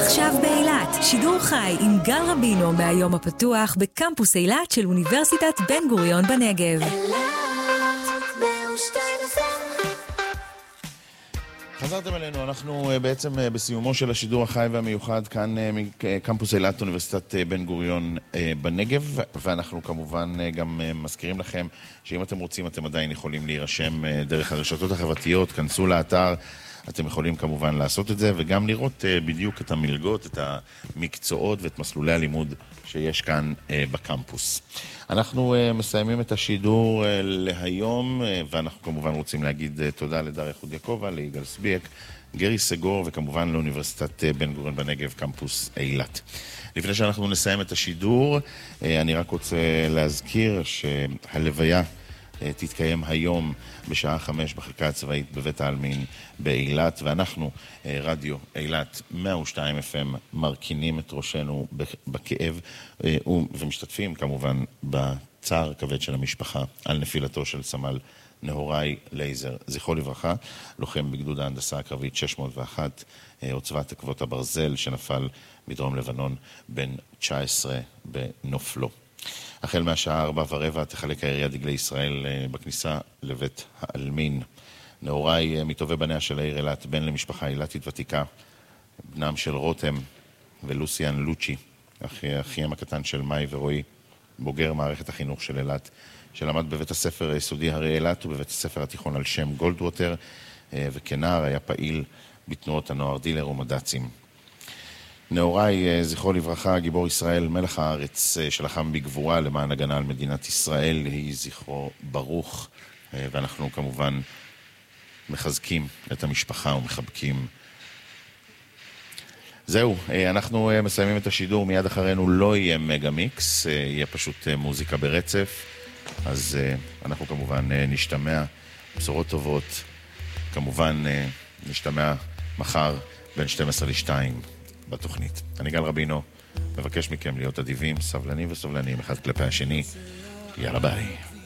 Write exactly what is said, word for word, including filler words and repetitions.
עכשיו באילת, שידור חי עם גל רבינו מהיום הפתוח בקמפוס אילת של אוניברסיטת בן גוריון בנגב. חזרתם אלינו, אנחנו בעצם בסיומו של השידור החי והמיוחד כאן מקמפוס אילת, אוניברסיטת בן גוריון בנגב, ואנחנו כמובן גם מזכירים לכם שאם אתם רוצים אתם עדיין יכולים להירשם דרך הרשתות החברתיות, כנסו לאתר, אתם יכולים כמובן לעשות את זה וגם לראות בדיוק את המלגות, את המקצועות ואת מסלולי הלימוד שיש כאן בקמפוס. אנחנו מסיימים את השידור להיום, ואנחנו כמובן רוצים להגיד תודה לדריה חודיאקובה, ליגאל סביאק, גרי סגור וכמובן לאוניברסיטת בן גוריון בנגב, קמפוס אילת. לפני שאנחנו נסיים את השידור, אני רק רוצה להזכיר שהלוויה תתקיים היום בשעה חמש בחלקה הצבאית בבית העלמין באילת, ואנחנו, רדיו אילת מאה ושתיים אף אם, מרכינים את ראשנו בכאב ומשתתפים כמובן בצער הכבד של המשפחה על נפילתו של סמל נהוראי לייזר, זכרו לברכה, לוחם בגדוד ההנדסה הקרבית שש מאות ואחת, עוצבת עקבות הברזל שנפל מדרום לבנון בן תשע עשרה בנופלו. החל מהשעה ארבע ורבע תחלק העירייה דגלי ישראל בכניסה לבית העלמין. נהוראי מטובי בניה של העיר אילת, בן למשפחה אילתית ותיקה, בנם של רותם ולוסיאן לוצ'י, אחיהם הקטן של מאי ורועי, בוגר מערכת החינוך של אילת, שלמד בבית הספר היסודי הרי אילת ובבית הספר התיכון על שם גולדווטר, וכנער היה פעיל בתנועות הנוער דילר ומד"צים. נהוראי, זכרו לברכה, גיבור ישראל, מלך הארץ שלחם בגבורה למען הגנה על מדינת ישראל, היא זכרו ברוך, ואנחנו כמובן מחזקים את המשפחה ומחבקים. זהו, אנחנו מסיימים את השידור, מיד אחרינו לא יהיה מגה מיקס, יהיה פשוט מוזיקה ברצף, אז אנחנו כמובן נשתמע, בשורות טובות, כמובן נשתמע מחר בין שתים עשרה לשתיים. בתוכנית. אני גל רבינו, מבקש מכם להיות אדיבים, סבלנים וסובלנים אחד כלפי השני. יאללה ביי.